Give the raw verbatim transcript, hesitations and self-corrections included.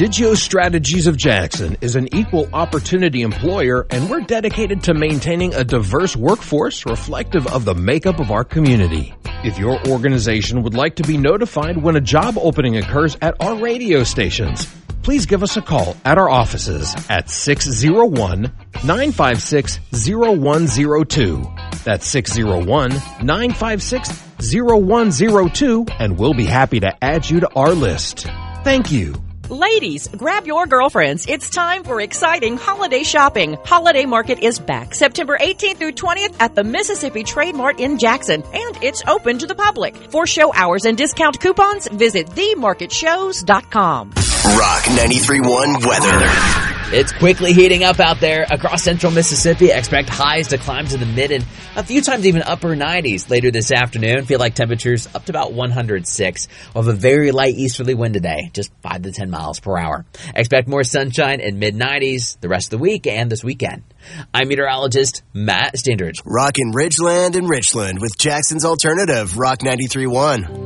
Digio Strategies of Jackson is an equal opportunity employer, and we're dedicated to maintaining a diverse workforce reflective of the makeup of our community. If your organization would like to be notified when a job opening occurs at our radio stations, please give us a call at our offices at six oh one, nine five six, oh one oh two. That's six oh one, nine five six, oh one oh two, and we'll be happy to add you to our list. Thank you. Ladies, grab your girlfriends. It's time for exciting holiday shopping. Holiday Market is back September eighteenth through twentieth at the Mississippi Trade Mart in Jackson, and it's open to the public. For show hours and discount coupons, visit the market shows dot com. Rock ninety-three point one weather. It's quickly heating up out there across central Mississippi. Expect highs to climb to the mid and a few times even upper nineties later this afternoon. Feel like temperatures up to about one hundred six. We'll have a very light easterly wind today, just five to ten miles per hour. Expect more sunshine in mid nineties the rest of the week and this weekend. I'm meteorologist Matt Standridge. Rockin' Ridgeland and Richland with Jackson's Alternative, Rock ninety-three point one.